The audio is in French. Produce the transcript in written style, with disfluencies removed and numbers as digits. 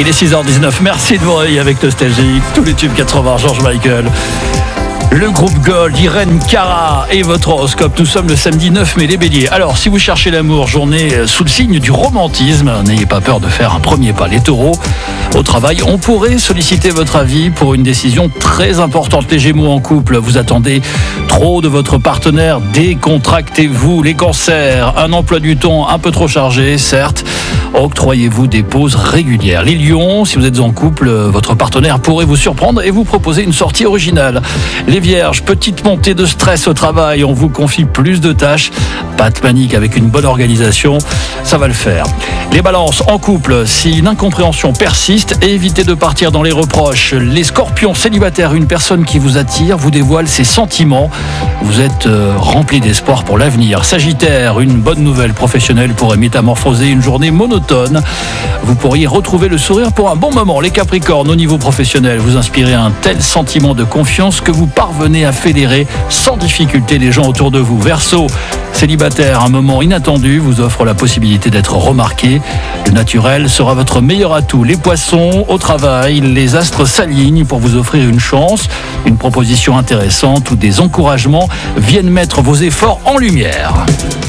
Il est 6h19, merci de vous réveiller avec Nostalgie, tous les tubes 80, George Michael. Le groupe Gold, Irène Cara et votre horoscope. Nous sommes le samedi 9 mai, les béliers. Alors, si vous cherchez l'amour, journée sous le signe du romantisme, n'ayez pas peur de faire un premier pas. Les taureaux, au travail, on pourrait solliciter votre avis pour une décision très importante. Les gémeaux en couple, vous attendez trop de votre partenaire, décontractez-vous. Les cancers, un emploi du temps un peu trop chargé, certes. Octroyez-vous des pauses régulières. Les lions, si vous êtes en couple, votre partenaire pourrait vous surprendre et vous proposer une sortie originale. Les vierges, petite montée de stress au travail, on vous confie plus de tâches. Pas de panique, avec une bonne organisation, ça va le faire. Les balances, en couple, si une incompréhension persiste, évitez de partir dans les reproches. Les scorpions célibataires, une personne qui vous attire vous dévoile ses sentiments. Vous êtes rempli d'espoir pour l'avenir. Sagittaire, une bonne nouvelle professionnelle pourrait métamorphoser une journée monotone. Vous pourriez retrouver le sourire pour un bon moment. Les capricornes, au niveau professionnel, vous inspirez un tel sentiment de confiance que vous parvenez à fédérer sans difficulté les gens autour de vous. Verseau, célibataire, un moment inattendu vous offre la possibilité d'être remarqué. Le naturel sera votre meilleur atout. Les poissons, au travail, les astres s'alignent pour vous offrir une chance, une proposition intéressante ou des encouragements viennent mettre vos efforts en lumière.